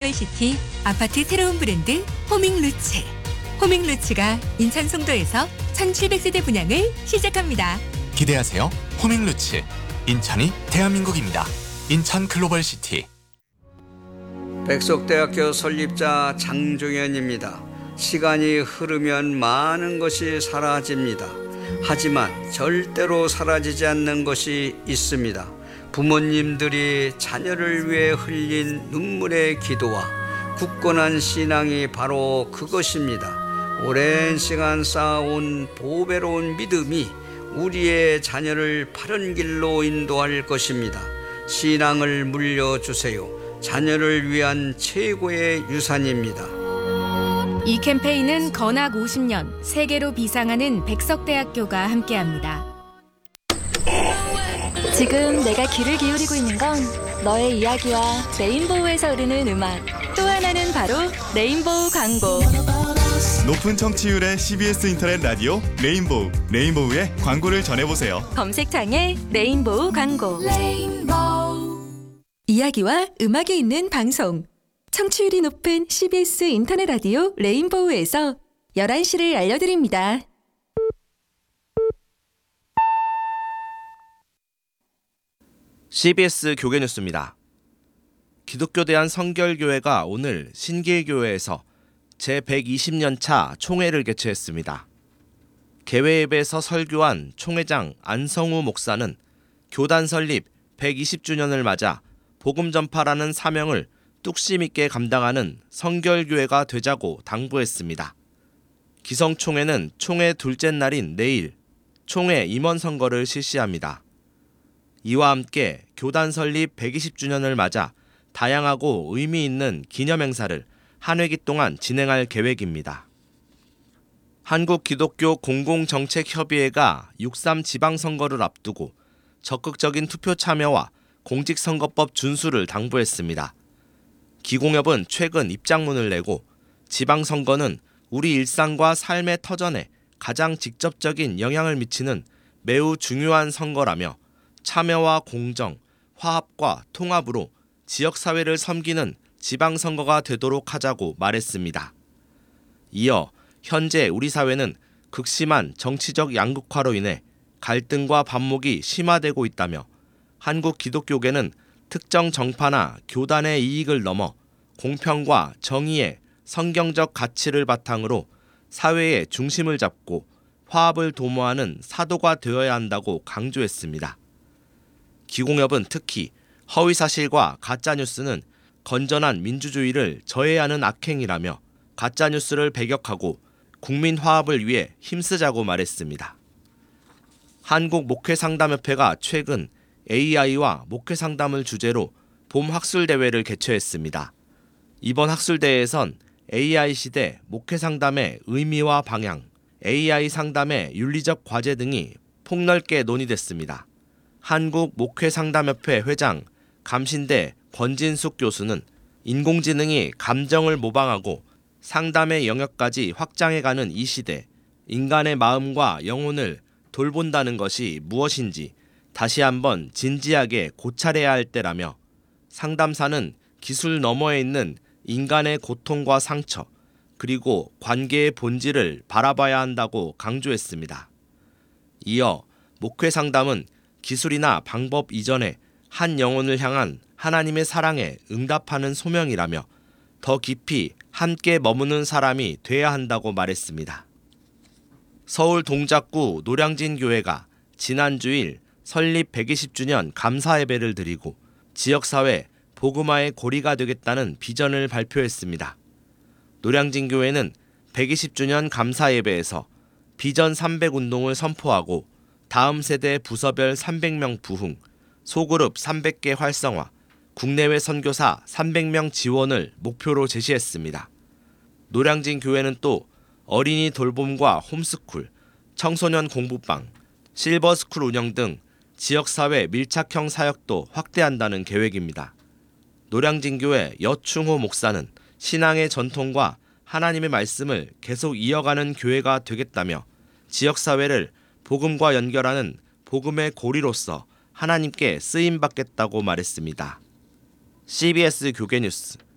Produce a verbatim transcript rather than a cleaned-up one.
글로벌시티 아파트 새로운 브랜드 호밍루츠. 호밍루츠가 인천 송도에서 천칠백 세대 분양을 시작합니다. 기대하세요. 호밍루츠. 인천이 대한민국입니다. 인천 글로벌시티. 백석대학교 설립자 장종현입니다. 시간이 흐르면 많은 것이 사라집니다. 하지만 절대로 사라지지 않는 것이 있습니다. 부모님들이 자녀를 위해 흘린 눈물의 기도와 굳건한 신앙이 바로 그것입니다. 오랜 시간 쌓아온 보배로운 믿음이 우리의 자녀를 바른 길로 인도할 것입니다. 신앙을 물려주세요. 자녀를 위한 최고의 유산입니다. 이 캠페인은 건학 오십 년 세계로 비상하는 백석대학교가 함께합니다. 지금 내가 귀를 기울이고 있는 건 너의 이야기와 레인보우에서 흐르는 음악, 또 하나는 바로 레인보우 광고. 높은 청취율의 씨비에스 인터넷 라디오 레인보우, 레인보우의 광고를 전해보세요. 검색창에 레인보우 광고. 레인보우. 이야기와 음악이 있는 방송. 청취율이 높은 씨비에스 인터넷 라디오 레인보우에서 열한 시를 알려드립니다. 씨비에스 교계뉴스입니다. 기독교 대한 성결교회가 오늘 신길교회에서 제백이십 년 차 총회를 개최했습니다. 개회 예배에서 설교한 총회장 안성우 목사는 교단 설립 백이십 주년을 맞아 복음 전파라는 사명을 뚝심 있게 감당하는 성결교회가 되자고 당부했습니다. 기성총회는 총회 둘째 날인 내일 총회 임원 선거를 실시합니다. 이와 함께 교단 설립 백이십 주년을 맞아 다양하고 의미 있는 기념 행사를 한 회기 동안 진행할 계획입니다. 한국기독교 공공정책협의회가 육삼 지방선거를 앞두고 적극적인 투표 참여와 공직선거법 준수를 당부했습니다. 기공협은 최근 입장문을 내고 지방선거는 우리 일상과 삶의 터전에 가장 직접적인 영향을 미치는 매우 중요한 선거라며 참여와 공정, 화합과 통합으로 지역사회를 섬기는 지방선거가 되도록 하자고 말했습니다. 이어 현재 우리 사회는 극심한 정치적 양극화로 인해 갈등과 반목이 심화되고 있다며 한국 기독교계는 특정 정파나 교단의 이익을 넘어 공평과 정의의 성경적 가치를 바탕으로 사회의 중심을 잡고 화합을 도모하는 사도가 되어야 한다고 강조했습니다. 기공협은 특히 허위사실과 가짜뉴스는 건전한 민주주의를 저해하는 악행이라며 가짜뉴스를 배격하고 국민 화합을 위해 힘쓰자고 말했습니다. 한국목회상담협회가 최근 에이아이와 목회상담을 주제로 봄 학술대회를 개최했습니다. 이번 학술대회에선 에이아이 시대 목회상담의 의미와 방향, 에이아이 상담의 윤리적 과제 등이 폭넓게 논의됐습니다. 한국목회상담협회 회장 감신대 권진숙 교수는 인공지능이 감정을 모방하고 상담의 영역까지 확장해가는 이 시대, 인간의 마음과 영혼을 돌본다는 것이 무엇인지 다시 한번 진지하게 고찰해야 할 때라며 상담사는 기술 너머에 있는 인간의 고통과 상처, 그리고 관계의 본질을 바라봐야 한다고 강조했습니다. 이어 목회 상담은 기술이나 방법 이전에 한 영혼을 향한 하나님의 사랑에 응답하는 소명이라며 더 깊이 함께 머무는 사람이 돼야 한다고 말했습니다. 서울 동작구 노량진교회가 지난 주일 설립 백이십 주년 감사 예배를 드리고 지역사회 복음화의 고리가 되겠다는 비전을 발표했습니다. 노량진교회는 백이십 주년 감사 예배에서 비전 삼백 운동을 선포하고 다음 세대 부서별 삼백 명 부흥, 소그룹 삼백 개 활성화, 국내외 선교사 삼백 명 지원을 목표로 제시했습니다. 노량진 교회는 또 어린이 돌봄과 홈스쿨, 청소년 공부방, 실버스쿨 운영 등 지역사회 밀착형 사역도 확대한다는 계획입니다. 노량진교회 여충호 목사는 신앙의 전통과 하나님의 말씀을 계속 이어가는 교회가 되겠다며 지역사회를 복음과 연결하는 복음의 고리로서 하나님께 쓰임받겠다고 말했습니다. 씨비에스 교계뉴스